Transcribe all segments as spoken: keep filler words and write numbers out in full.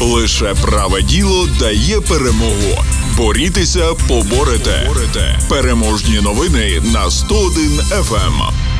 Лише праве діло дає перемогу. Борітеся, поборете. Переможні новини на сто один еф ем.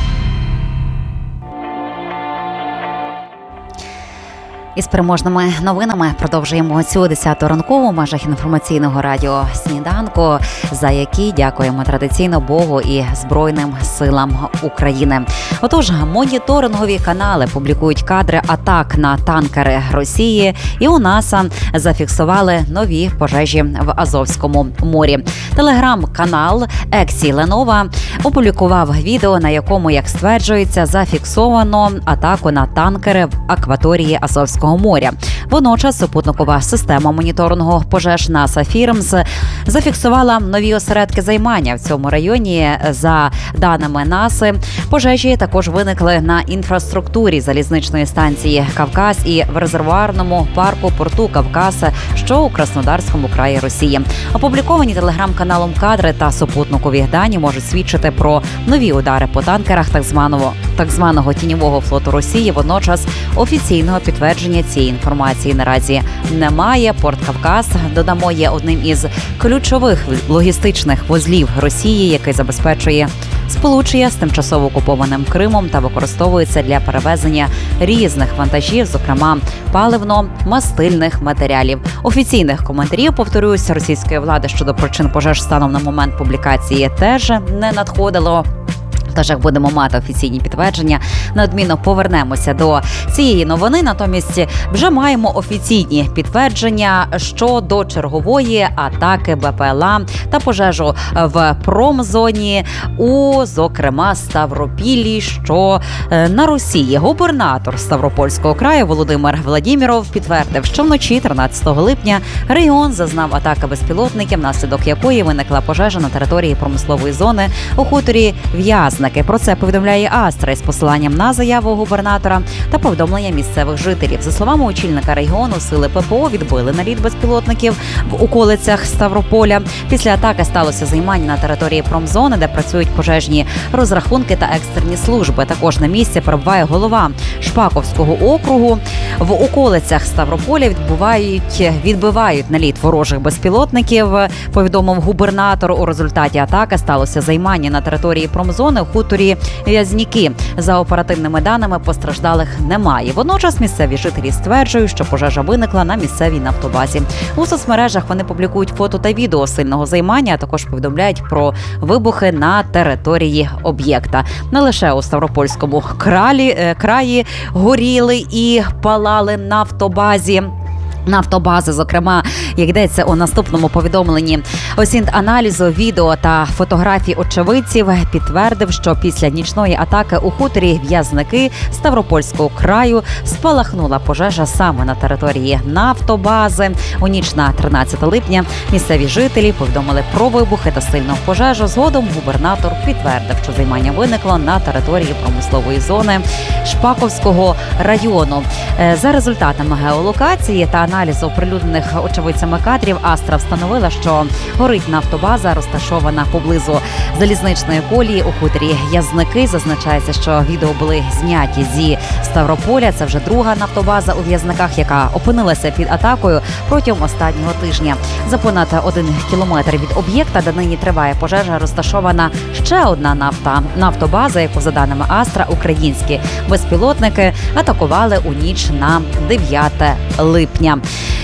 Із переможними новинами продовжуємо цю десяту ранкову в межах інформаційного радіо «Сніданку», за які дякуємо традиційно Богу і Збройним силам України. Отож, моніторингові канали публікують кадри атак на танкери Росії, і у НАСА зафіксували нові пожежі в Азовському морі. Телеграм-канал Ексі Ленова опублікував відео, на якому, як стверджується, зафіксовано атаку на танкери в акваторії Азовського моря. Водночас супутникова система моніторингу пожеж НАСА Фірмс зафіксувала нові осередки займання в цьому районі. За даними НАСА, пожежі також виникли на інфраструктурі залізничної станції Кавказ і в резервуарному парку порту Кавказ, що у Краснодарському краї Росії. Опубліковані телеграм-каналом кадри та супутникові дані можуть свідчити про нові удари по танкерах так званого так званого тіньового флоту Росії. Водночас офіційного підтвердження цієї інформації наразі немає. Порт Кавказ, додамо, є одним із ключових логістичних вузлів Росії, який забезпечує сполучення з тимчасово окупованим Кримом та використовується для перевезення різних вантажів, зокрема паливно-мастильних матеріалів. Офіційних коментарів, повторююся, російської влади щодо причин пожеж станом на момент публікації теж не надходило. Тож, як будемо мати офіційні підтвердження, неодмінно повернемося до цієї новини. Натомість вже маємо офіційні підтвердження щодо чергової атаки БПЛА та пожежу в промзоні у, зокрема, Ставропіллі, що на Росії. Губернатор Ставропольського краю Володимир Владіміров підтвердив, що вночі тринадцятого липня регіон зазнав атаки безпілотників, внаслідок якої виникла пожежа на території промислової зони у хуторі В'язне. Про це повідомляє Астра із посиланням на заяву губернатора та повідомлення місцевих жителів. За словами очільника регіону, сили ППО відбили наліт безпілотників в околицях Ставрополя. Після атаки сталося займання на території промзони, де працюють пожежні розрахунки та екстрені служби. Також на місці перебуває голова Шпаковського округу. В околицях Ставрополя відбувають, відбивають наліт ворожих безпілотників, повідомив губернатор. У результаті атаки сталося займання на території промзони у хуторі В'язніки. За оперативними даними, постраждалих немає. Водночас місцеві жителі стверджують, що пожежа виникла на місцевій нафтобазі. У соцмережах вони публікують фото та відео сильного займання, а також повідомляють про вибухи на території об'єкта. Не лише у Ставропольському кралі, краї горіли і палали нафтобазі. Нафтобази, зокрема, як йдеться у наступному повідомленні. Осінт-аналізу відео та фотографій очевидців підтвердив, що після нічної атаки у хуторі В'язники Ставропольського краю спалахнула пожежа саме на території нафтобази. У ніч на тринадцяте липня місцеві жителі повідомили про вибухи та сильну пожежу. Згодом губернатор підтвердив, що займання виникло на території промислової зони Шпаковського району. За результатами геолокації та аналізу оприлюднених очевидцями кадрів, Астра встановила, що горить нафтобаза, розташована поблизу залізничної колії у хуторі В'язники. Зазначається, що відео були зняті зі Ставрополя. Це вже друга нафтобаза у В'язниках, яка опинилася під атакою протягом останнього тижня. За понад один кілометр від об'єкта, де нині триває пожежа, розташована ще одна нафта нафтобаза, яку, за даними Астра, українські безпілотники атакували у ніч на дев'яте липня.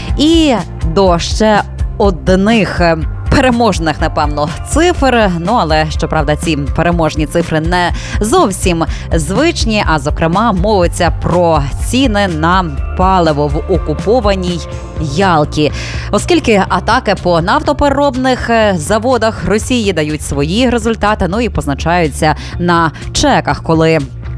І до ще одних переможних, напевно, цифр. Ну, але, щоправда, ці переможні цифри не зовсім звичні, а, зокрема, мовиться про ціни на паливо в окупованій Ялті. Оскільки атаки по нафтопереробних заводах Росії дають свої результати, ну і позначаються на чеках, коли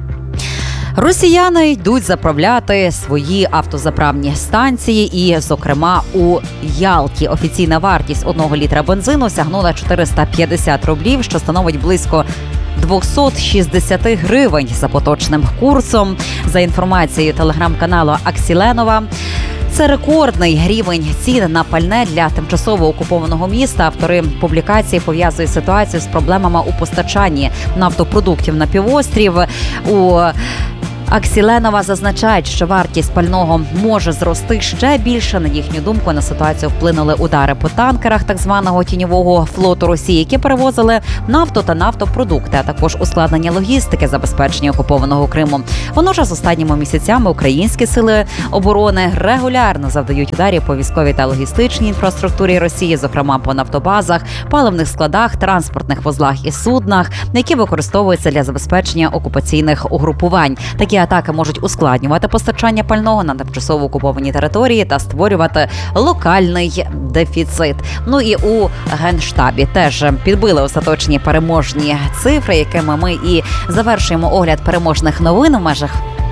росіяни йдуть заправляти свої автозаправні станції і, зокрема, у Ялті. Офіційна вартість одного літра бензину сягнула чотириста п'ятдесят рублів, що становить близько двісті шістдесят гривень за поточним курсом. За інформацією телеграм-каналу Аксіленова, це рекордний рівень цін на пальне для тимчасово окупованого міста. Автори публікації пов'язують ситуацію з проблемами у постачанні нафтопродуктів на півострів. У Аксіленова зазначають, що вартість пального може зрости ще більше. На їхню думку, на ситуацію вплинули удари по танкерах так званого тіньового флоту Росії, які перевозили нафту та нафтопродукти, а також ускладнення логістики забезпечення окупованого Криму. Водночас останніми місяцями українські сили оборони регулярно завдають ударів по військовій та логістичній інфраструктурі Росії, зокрема по нафтобазах, паливних складах, транспортних вузлах і суднах, які використовуються для забезпечення окупаційних угрупувань. Такі атаки можуть ускладнювати постачання пального на тимчасово окуповані території та створювати локальний дефіцит. Ну і у Генштабі теж підбили остаточні переможні цифри, якими ми і завершуємо огляд переможних новин в межах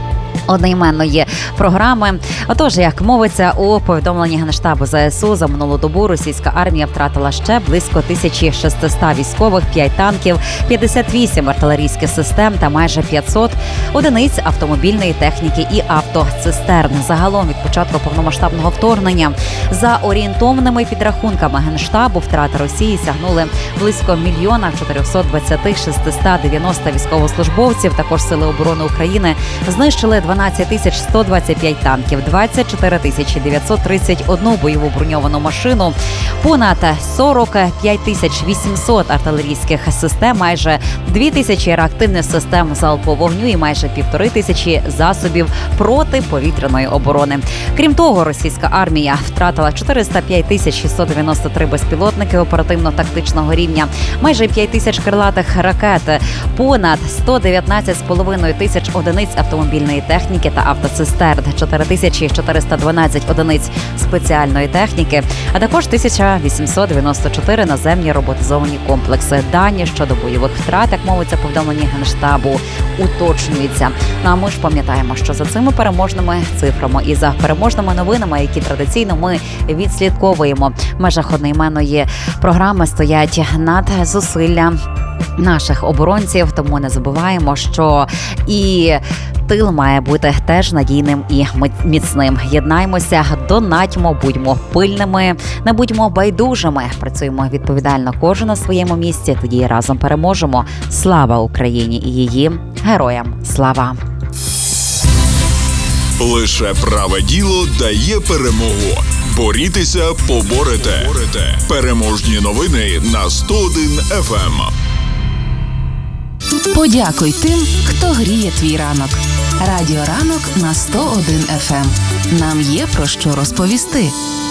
одноіменної програми. Отож, як мовиться у повідомленні Генштабу ЗСУ, за минулу добу російська армія втратила ще близько тисяча шістсот військових, п'ять танків, п'ятдесят вісім артилерійських систем та майже п'ятсот одиниць автомобільної техніки і автоцистерн. Загалом від початку повномасштабного вторгнення за орієнтовними підрахунками Генштабу втрати Росії сягнули близько мільйона чотирьохсот двадцять шістсот дев'яносто військовослужбовців. Також Сили оборони України знищили дванадцять тисяч сто двадцять п'ять танків, двадцять чотири тисячі дев'ятсот тридцять одну бойову броньовану машину, понад сорок п'ять тисяч вісімсот артилерійських систем, майже дві тисячі реактивних систем залпового вогню і майже півтори тисячі засобів протиповітряної оборони. Крім того, російська армія втратила чотириста п'ять тисяч шістсот дев'яносто три безпілотники оперативно-тактичного рівня, майже п'ять тисяч крилатих ракет, понад сто дев'ятнадцять з половиною тисяч одиниць автомобільної техніки та автоцистерн, чотири тисячі чотириста дванадцять одиниць спеціальної техніки, а також тисяча вісімсот дев'яносто чотири наземні роботизовані комплекси. Дані щодо бойових втрат, як мовиться в повідомленні Генштабу, уточнюються. Ну а ми ж пам'ятаємо, що за цими переможними цифрами і за переможними новинами, які традиційно ми відслідковуємо в межах одноіменної програми, стоять над зусилля наших оборонців, тому не забуваємо, що і тил має бути теж надійним і міцним. Єднаймося, донатьмо, будьмо пильними, не будьмо байдужими, працюємо відповідально кожен на своєму місці, тоді разом переможемо. Слава Україні і її героям слава! Лише праве діло дає перемогу. Борітеся, поборете. Переможні новини на сто один еф ем. Подякуй тим, хто гріє твій ранок. Радіо Ранок на сто один еф ем. Нам є про що розповісти.